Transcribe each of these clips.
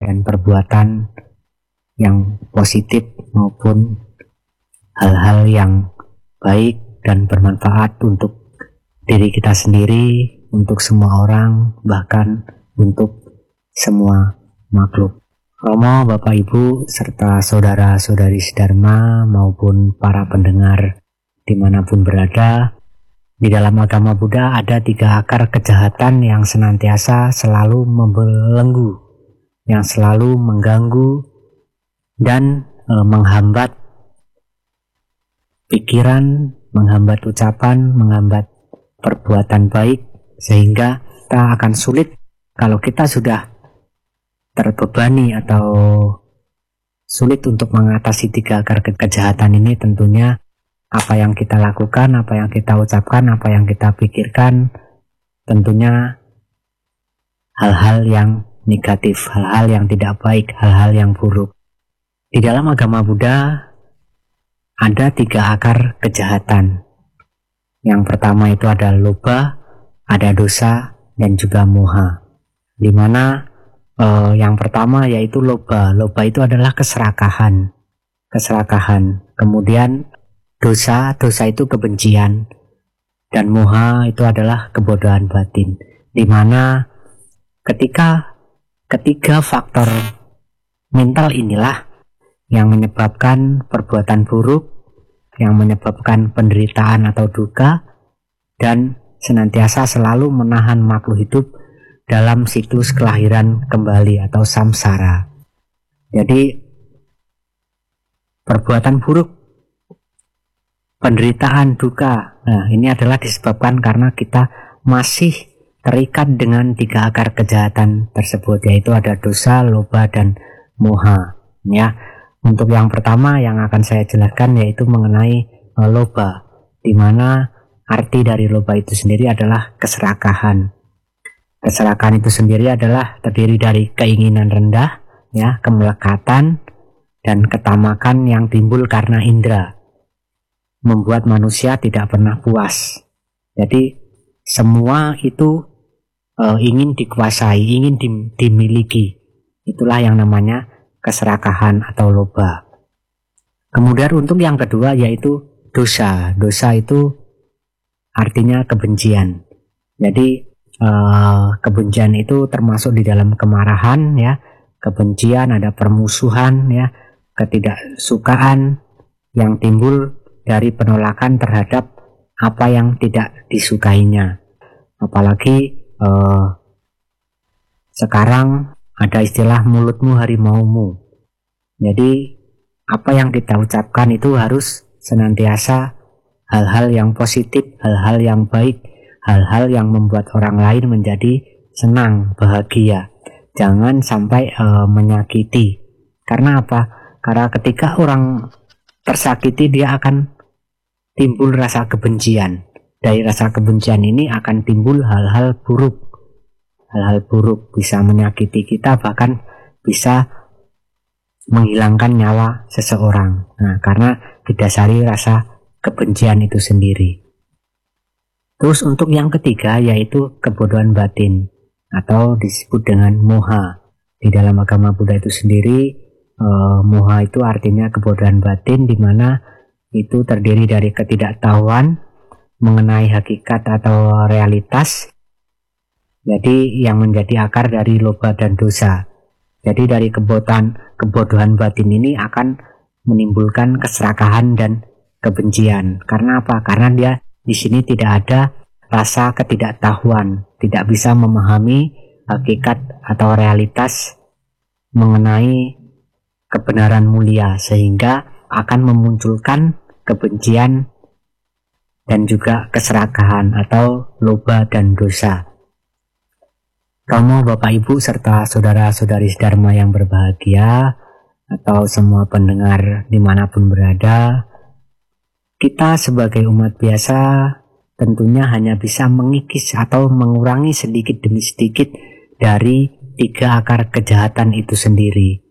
dan perbuatan yang positif maupun hal-hal yang baik dan bermanfaat untuk diri kita sendiri, untuk semua orang, bahkan untuk semua makhluk. Romo, Bapak Ibu, serta saudara-saudari Dharma maupun para pendengar dimanapun berada, di dalam agama Buddha ada 3 akar kejahatan yang senantiasa selalu membelenggu, yang selalu mengganggu dan menghambat pikiran, menghambat ucapan, menghambat perbuatan baik, sehingga kita akan sulit kalau kita sudah terbebani atau sulit untuk mengatasi 3 akar kejahatan ini. Tentunya apa yang kita lakukan, apa yang kita ucapkan, apa yang kita pikirkan, tentunya hal-hal yang negatif, hal-hal yang tidak baik, hal-hal yang buruk. Di dalam agama Buddha ada 3 akar kejahatan. Yang pertama itu ada loba, ada dosa, dan juga moha. Di mana yang pertama yaitu loba. Loba itu adalah keserakahan. Kemudian dosa itu kebencian. Dan moha itu adalah kebodohan batin. Di mana ketiga faktor mental inilah yang menyebabkan perbuatan buruk, yang menyebabkan penderitaan atau duka, dan senantiasa selalu menahan makhluk hidup dalam siklus kelahiran kembali atau samsara. Jadi perbuatan buruk, penderitaan, duka, ini adalah disebabkan karena kita masih terikat dengan 3 akar kejahatan tersebut, yaitu ada dosa, loba, dan moha. Ya, untuk yang pertama yang akan saya jelaskan yaitu mengenai loba, di mana arti dari loba itu sendiri adalah keserakahan. Keserakahan itu sendiri adalah terdiri dari keinginan rendah, ya, kemelekatan, dan ketamakan yang timbul karena indera, membuat manusia tidak pernah puas. Jadi semua itu ingin dikuasai, ingin dimiliki. Itulah yang namanya keserakahan atau loba. Kemudian untuk yang kedua yaitu dosa. Dosa itu artinya kebencian. Jadi kebencian itu termasuk di dalam kemarahan, ya, kebencian, ada permusuhan, ya, ketidaksukaan yang timbul dari penolakan terhadap apa yang tidak disukainya. Apalagi sekarang ada istilah mulutmu harimaumu. Jadi apa yang kita ucapkan itu harus senantiasa hal-hal yang positif, hal-hal yang baik, hal-hal yang membuat orang lain menjadi senang, bahagia. Jangan sampai menyakiti. Karena apa? Karena ketika orang tersakiti dia akan timbul rasa kebencian. Dari rasa kebencian ini akan timbul hal-hal buruk. Hal-hal buruk bisa menyakiti kita, bahkan bisa menghilangkan nyawa seseorang. Nah, karena didasari rasa kebencian itu sendiri. Terus untuk yang ketiga yaitu kebodohan batin atau disebut dengan moha. Di dalam agama Buddha itu sendiri moha itu artinya kebodohan batin, di mana itu terdiri dari ketidaktahuan mengenai hakikat atau realitas. Jadi yang menjadi akar dari loba dan dosa. Jadi dari kebodohan batin ini akan menimbulkan keserakahan dan kebencian. Karena apa? Karena dia di sini tidak ada rasa ketidaktahuan, tidak bisa memahami hakikat atau realitas mengenai kebenaran mulia, sehingga akan memunculkan kebencian dan juga keserakahan atau loba dan dosa. Romo, Bapak Ibu, serta saudara-saudari Dharma yang berbahagia, atau semua pendengar dimanapun berada, kita sebagai umat biasa tentunya hanya bisa mengikis atau mengurangi sedikit demi sedikit dari 3 akar kejahatan itu sendiri.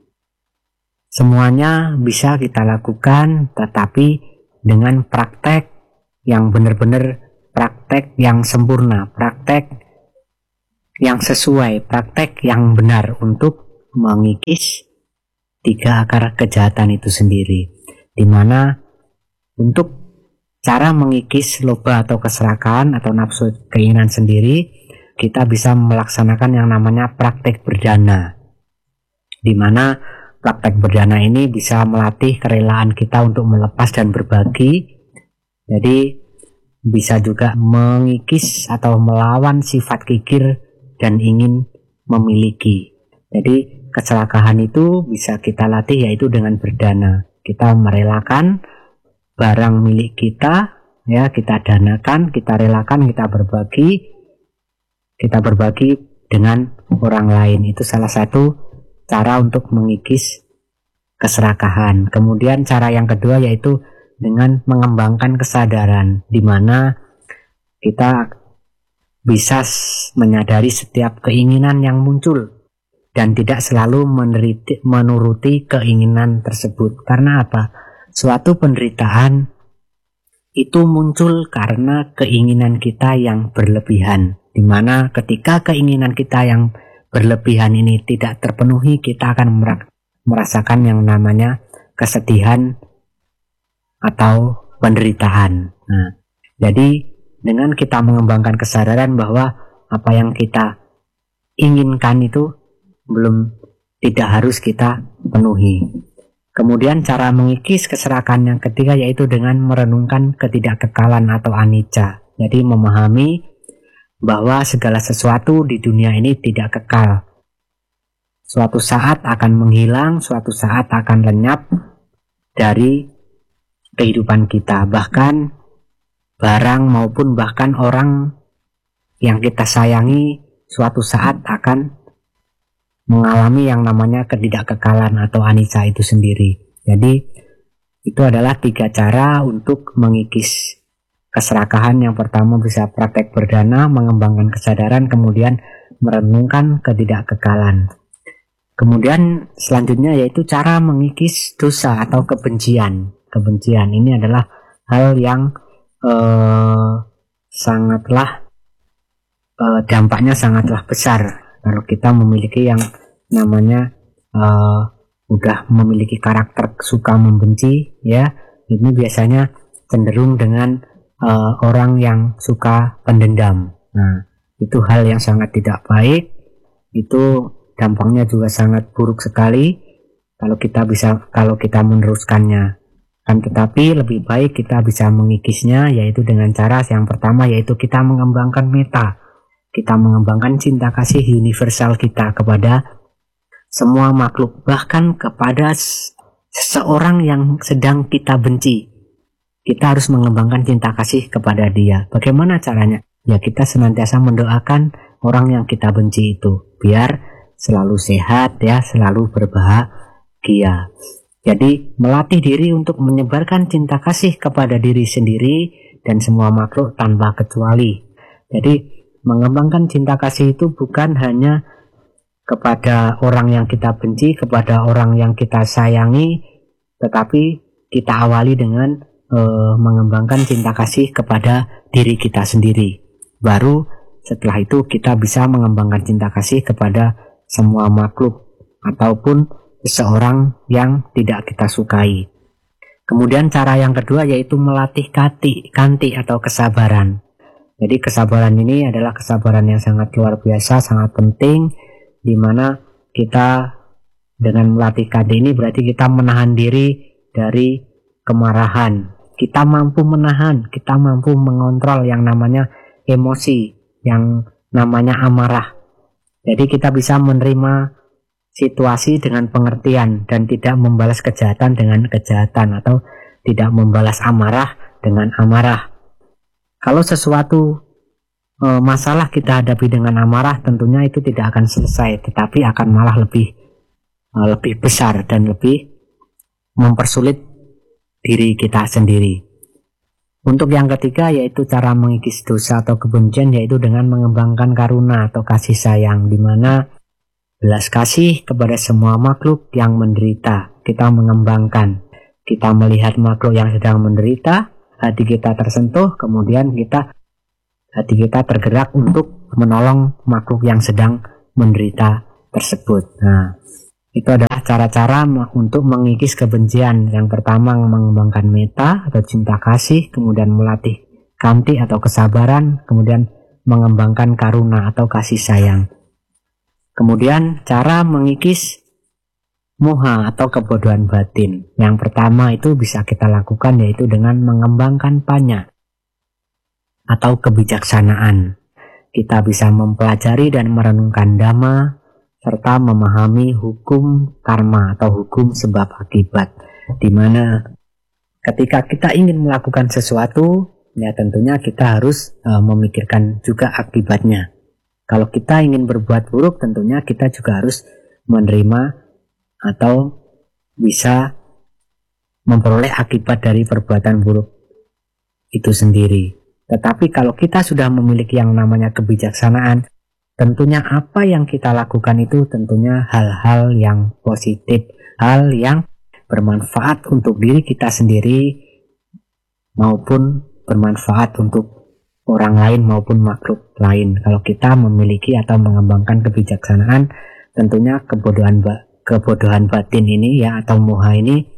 Semuanya bisa kita lakukan, tetapi dengan praktek yang benar-benar praktek yang sempurna, praktek yang sesuai, praktek yang benar untuk mengikis 3 akar kejahatan itu sendiri, di mana untuk cara mengikis loba atau keserakahan atau nafsu keinginan sendiri, kita bisa melaksanakan yang namanya praktek berdana, di mana praktek berdana ini bisa melatih kerelaan kita untuk melepas dan berbagi. Jadi bisa juga mengikis atau melawan sifat kikir dan ingin memiliki. Jadi keserakahan itu bisa kita latih yaitu dengan berdana. Kita merelakan barang milik kita, ya, kita danakan, kita relakan, kita berbagi dengan orang lain. Itu salah satu cara untuk mengikis keserakahan. Kemudian cara yang kedua yaitu dengan mengembangkan kesadaran, di mana kita bisa menyadari setiap keinginan yang muncul dan tidak selalu menuruti keinginan tersebut. Karena apa? Suatu penderitaan itu muncul karena keinginan kita yang berlebihan, di mana ketika keinginan kita yang berlebihan ini tidak terpenuhi, kita akan merasakan yang namanya kesedihan atau penderitaan. Nah, jadi dengan kita mengembangkan kesadaran bahwa apa yang kita inginkan itu tidak harus kita penuhi. Kemudian cara mengikis keserakahan yang ketiga yaitu dengan merenungkan ketidakkekalan atau anicca. Jadi memahami bahwa segala sesuatu di dunia ini tidak kekal. Suatu saat akan menghilang, suatu saat akan lenyap dari kehidupan kita. Bahkan barang maupun bahkan orang yang kita sayangi suatu saat akan mengalami yang namanya ketidakkekalan atau anicca itu sendiri. Jadi itu adalah 3 cara untuk mengikis keserakahan. Yang pertama bisa praktek berdana, mengembangkan kesadaran, kemudian merenungkan ketidakkekalan. Kemudian selanjutnya yaitu cara mengikis dosa atau kebencian. Kebencian ini adalah hal yang dampaknya sangatlah besar kalau kita memiliki yang namanya udah memiliki karakter suka membenci, ya. Ini biasanya cenderung dengan orang yang suka pendendam. Nah, itu hal yang sangat tidak baik. Itu dampaknya juga sangat buruk sekali kalau kita meneruskannya. Tetapi lebih baik kita bisa mengikisnya, yaitu dengan cara yang pertama yaitu kita mengembangkan meta. Kita mengembangkan cinta kasih universal kita kepada semua makhluk, bahkan kepada seseorang yang sedang kita benci. Kita harus mengembangkan cinta kasih kepada dia. Bagaimana caranya? Ya, kita senantiasa mendoakan orang yang kita benci itu biar selalu sehat, ya, selalu berbahagia. Jadi melatih diri untuk menyebarkan cinta kasih kepada diri sendiri dan semua makhluk tanpa kecuali. Jadi mengembangkan cinta kasih itu bukan hanya kepada orang yang kita benci, kepada orang yang kita sayangi, tetapi kita awali dengan mengembangkan cinta kasih kepada diri kita sendiri. Baru setelah itu kita bisa mengembangkan cinta kasih kepada semua makhluk ataupun seseorang yang tidak kita sukai. Kemudian cara yang kedua yaitu melatih kanti atau kesabaran. Jadi kesabaran ini adalah kesabaran yang sangat luar biasa, sangat penting, di mana kita dengan melatih kanti ini berarti kita menahan diri dari kemarahan. Kita mampu menahan, kita mampu mengontrol yang namanya emosi, yang namanya amarah. Jadi kita bisa menerima situasi dengan pengertian dan tidak membalas kejahatan dengan kejahatan atau tidak membalas amarah dengan amarah. Kalau sesuatu masalah kita hadapi dengan amarah, tentunya itu tidak akan selesai, tetapi akan malah lebih besar dan lebih mempersulit diri kita sendiri. Untuk yang ketiga yaitu cara mengikis dosa atau kebencian, yaitu dengan mengembangkan karuna atau kasih sayang, di mana belas kasih kepada semua makhluk yang menderita. Kita mengembangkan, kita melihat makhluk yang sedang menderita, hati kita tersentuh, kemudian hati kita tergerak untuk menolong makhluk yang sedang menderita tersebut. Nah, Itu adalah cara-cara untuk mengikis kebencian. Yang pertama mengembangkan meta atau cinta kasih, kemudian melatih kanti atau kesabaran, kemudian mengembangkan karuna atau kasih sayang. Kemudian cara mengikis moha atau kebodohan batin. Yang pertama itu bisa kita lakukan yaitu dengan mengembangkan panya atau kebijaksanaan. Kita bisa mempelajari dan merenungkan dhamma serta memahami hukum karma atau hukum sebab akibat, di mana ketika kita ingin melakukan sesuatu, ya tentunya kita harus memikirkan juga akibatnya. Kalau kita ingin berbuat buruk, tentunya kita juga harus menerima atau bisa memperoleh akibat dari perbuatan buruk itu sendiri. Tetapi kalau kita sudah memiliki yang namanya kebijaksanaan, tentunya apa yang kita lakukan itu tentunya hal-hal yang positif, hal yang bermanfaat untuk diri kita sendiri maupun bermanfaat untuk orang lain maupun makhluk lain. Kalau kita memiliki atau mengembangkan kebijaksanaan, tentunya kebodohan batin ini ya atau moha ini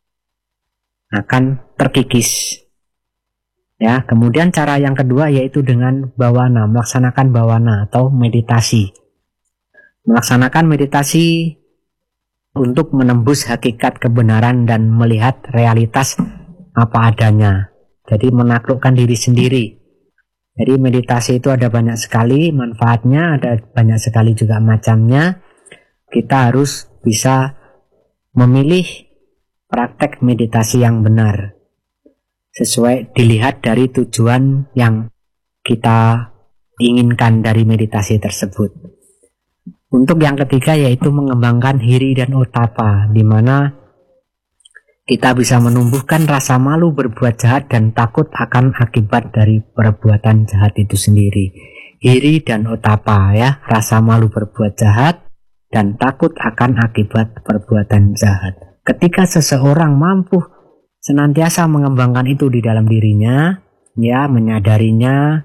akan terkikis. Ya, kemudian cara yang kedua yaitu dengan bawana, melaksanakan bawana atau meditasi. Melaksanakan meditasi untuk menembus hakikat kebenaran dan melihat realitas apa adanya. Jadi menaklukkan diri sendiri. Jadi meditasi itu ada banyak sekali manfaatnya, ada banyak sekali juga macamnya. Kita harus bisa memilih praktek meditasi yang benar sesuai dilihat dari tujuan yang kita inginkan dari meditasi tersebut. Untuk yang ketiga yaitu mengembangkan hiri dan otapa, di mana kita bisa menumbuhkan rasa malu berbuat jahat dan takut akan akibat dari perbuatan jahat itu sendiri. Hiri dan otapa ya, rasa malu berbuat jahat dan takut akan akibat perbuatan jahat. Ketika seseorang mampu senantiasa mengembangkan itu di dalam dirinya, ya menyadarinya,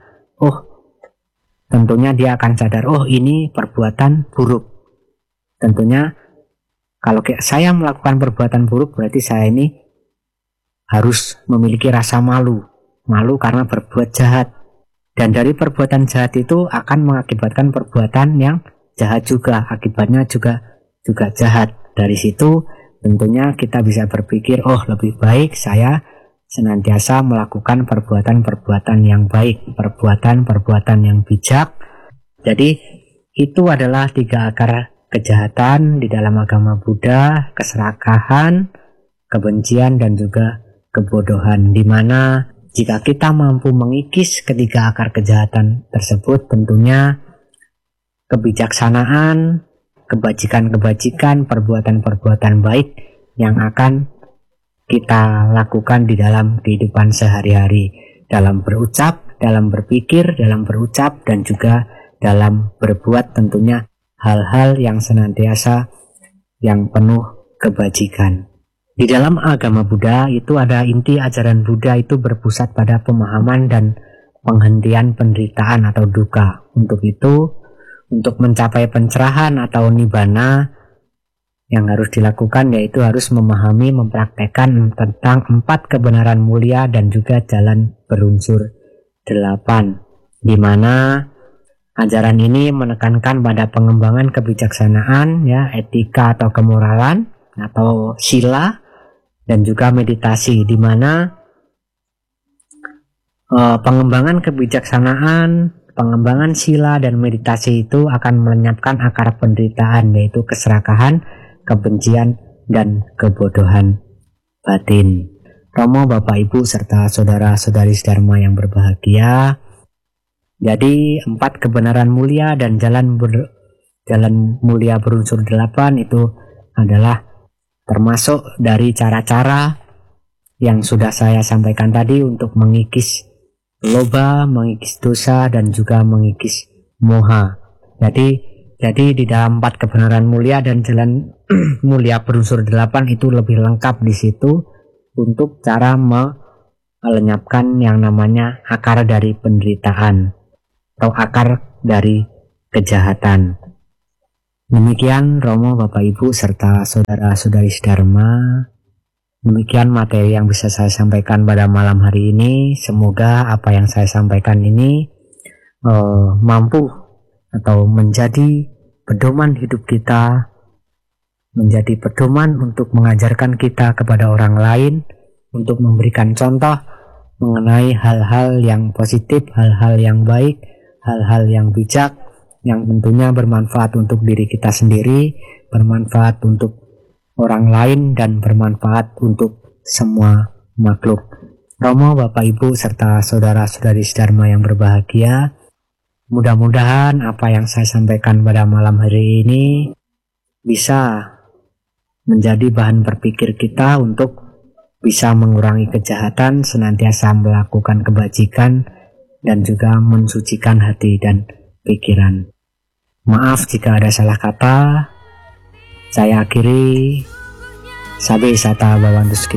tentunya dia akan sadar, ini perbuatan buruk. Tentunya kalau saya melakukan perbuatan buruk berarti saya ini harus memiliki rasa malu karena berbuat jahat. Dan dari perbuatan jahat itu akan mengakibatkan perbuatan yang jahat juga, akibatnya juga jahat. Dari situ tentunya kita bisa berpikir, lebih baik saya senantiasa melakukan perbuatan-perbuatan yang baik, perbuatan-perbuatan yang bijak. Jadi itu adalah 3 akar kejahatan di dalam agama Buddha: keserakahan, kebencian, dan juga kebodohan. Di mana jika kita mampu mengikis ketiga akar kejahatan tersebut, tentunya kebijaksanaan, kebajikan-kebajikan, perbuatan-perbuatan baik yang akan kita lakukan di dalam kehidupan sehari-hari, dalam berucap, dalam berpikir, dalam berucap, dan juga dalam berbuat, tentunya hal-hal yang senantiasa yang penuh kebajikan. Di dalam agama Buddha itu ada inti ajaran Buddha itu berpusat pada pemahaman dan penghentian penderitaan atau duka. Untuk itu, untuk mencapai pencerahan atau nibbana, yang harus dilakukan yaitu harus memahami, mempraktekkan tentang 4 kebenaran mulia dan juga jalan berunsur 8, di mana ajaran ini menekankan pada pengembangan kebijaksanaan, ya, etika atau kemoralan atau sila, dan juga meditasi, di mana pengembangan kebijaksanaan, pengembangan sila dan meditasi itu akan melenyapkan akar penderitaan, yaitu keserakahan, kebencian, dan kebodohan batin. Romo, Bapak, Ibu, serta saudara-saudari Dharma yang berbahagia, jadi 4 kebenaran mulia dan jalan mulia berunsur 8 itu adalah termasuk dari cara-cara yang sudah saya sampaikan tadi untuk mengikis loba, mengikis dosa, dan juga mengikis moha. Jadi di dalam 4 kebenaran mulia dan jalan mulia berunsur 8 itu lebih lengkap di situ untuk cara melenyapkan yang namanya akar dari penderitaan atau akar dari kejahatan. Demikian Romo, Bapak Ibu, serta saudara-saudari Dharma. Demikian materi yang bisa saya sampaikan pada malam hari ini. Semoga apa yang saya sampaikan ini mampu atau menjadi pedoman hidup kita, menjadi pedoman untuk mengajarkan kita kepada orang lain, untuk memberikan contoh mengenai hal-hal yang positif, hal-hal yang baik, hal-hal yang bijak, yang tentunya bermanfaat untuk diri kita sendiri, bermanfaat untuk orang lain, dan bermanfaat untuk semua makhluk. Romo, Bapak Ibu, serta saudara-saudari Dharma yang berbahagia, mudah-mudahan apa yang saya sampaikan pada malam hari ini bisa menjadi bahan berpikir kita untuk bisa mengurangi kejahatan, senantiasa melakukan kebajikan, dan juga mensucikan hati dan pikiran. Maaf jika ada salah kata. Saya akhiri. Sabe sata bawantus kita.